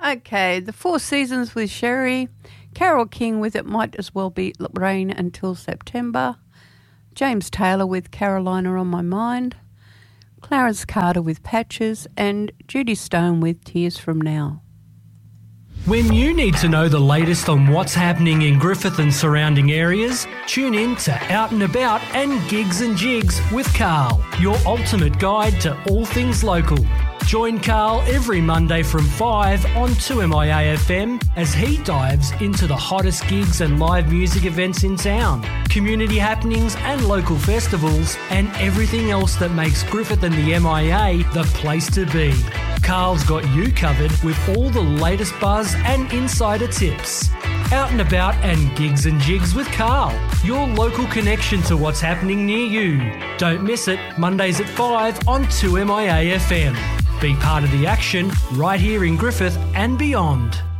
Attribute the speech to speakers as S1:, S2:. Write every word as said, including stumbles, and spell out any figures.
S1: Okay, The Four Seasons with Sherry, Carole King with It Might As Well Be Rain Until September, James Taylor with Carolina on My Mind, Clarence Carter with Patches, and Judy Stone with Tears From Now.
S2: When you need to know the latest on what's happening in Griffith and surrounding areas, tune in to Out and About and Gigs and Jigs with Carl, your ultimate guide to all things local. Join Carl every Monday from five on two M I A F M as he dives into the hottest gigs and live music events in town, community happenings and local festivals, and everything else that makes Griffith and the M I A the place to be. Carl's got you covered with all the latest buzz and insider tips. Out and About and Gigs and Jigs with Carl, your local connection to what's happening near you. Don't miss it, Mondays at five on two M I A F M. Be part of the action right here in Griffith and beyond.